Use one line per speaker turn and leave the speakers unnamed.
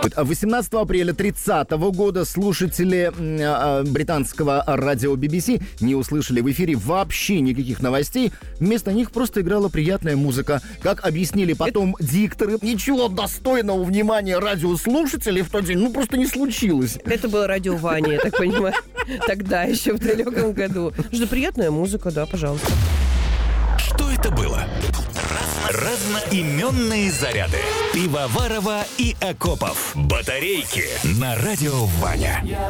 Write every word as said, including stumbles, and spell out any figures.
восемнадцатого апреля тридцатого года слушатели э, британского радио би би си не услышали в эфире вообще никаких новостей. Вместо них просто играла приятная музыка. Как объяснили потом Это... дикторы, ничего достойного внимания радиослушателей в тот день ну просто не случилось.
Это было радио Ваня, я так понимаю. Тогда еще в далеком году. Что приятная музыка, да, пожалуйста.
Что это было? Разноименные заряды. Пивоварова и Акопов. Батарейки на радио Ваня.